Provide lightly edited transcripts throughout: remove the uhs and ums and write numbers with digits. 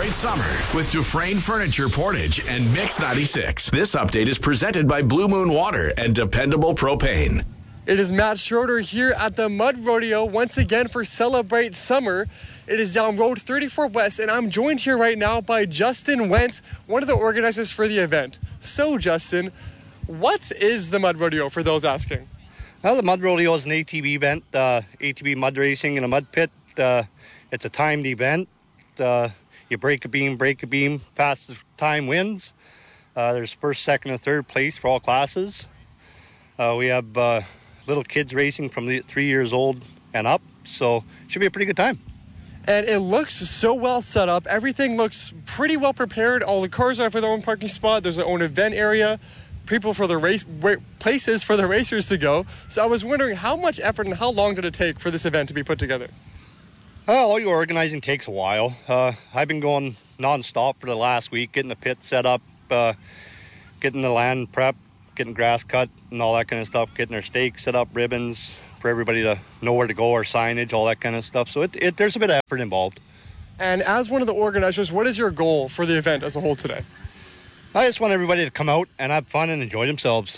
Celebrate summer with Dufresne Furniture Portage and Mix 96. This update is presented by Blue Moon Water and Dependable Propane. It is Matt Schroeder here at the Mud Rodeo once again for Celebrate Summer. It is down Road 34 West, and I'm joined here right now by Justin Went, one of the organizers for the event. So, Justin, what is the Mud Rodeo for those asking? Well, the Mud Rodeo is an ATV event, ATV mud racing in a mud pit. It's a timed event. You break a beam, fastest time wins. There's first, second, and third place for all classes. We have little kids racing from 3 years old and up, so it should be a pretty good time. And it looks so well set up. Everything looks pretty well prepared. All the cars have their own parking spot. There's their own event area. People for the places for the racers to go. So I was wondering how much effort and how long did it take for this event to be put together? All your organizing takes a while. I've been going nonstop for the last week, getting the pit set up, getting the land prepped, getting grass cut and all that kind of stuff, getting our stakes set up, ribbons for everybody to know where to go, our signage, all that kind of stuff. So there's a bit of effort involved. And as one of the organizers, what is your goal for the event as a whole today? I just want everybody to come out and have fun and enjoy themselves.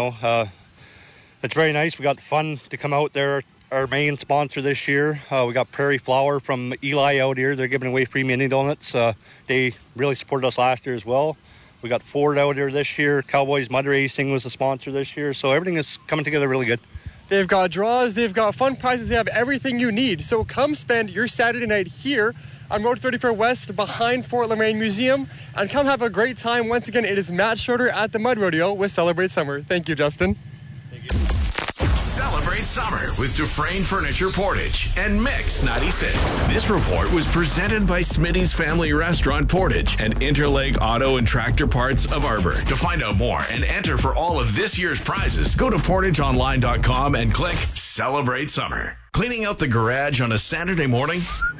It's very nice. We got fun to come out there. Our main sponsor this year, we got Prairie Flour from Eli out here. They're giving away free mini donuts. They really supported us last year as well. We got Ford out here this year. Cowboys Mud Racing was a sponsor this year. So everything is coming together really good. They've got draws. They've got fun prizes. They have everything you need. So come spend your Saturday night here on Road 34 West behind Fort Loraine Museum and come have a great time. Once again, it is Matt Schroeder at the Mud Rodeo with Celebrate Summer. Thank you, Justin. Thank you. Celebrate summer with Dufresne Furniture Portage and Mix 96. This report was presented by Smitty's Family Restaurant Portage and Interlake Auto and Tractor Parts of Arbor. To find out more and enter for all of this year's prizes, go to portageonline.com and click Celebrate Summer. Cleaning out the garage on a Saturday morning?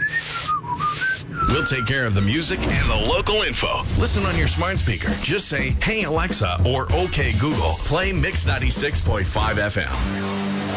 We'll take care of the music and the local info. Listen on your smart speaker. Just say, "Hey Alexa," or "Okay Google." Play Mix 96.5 FM.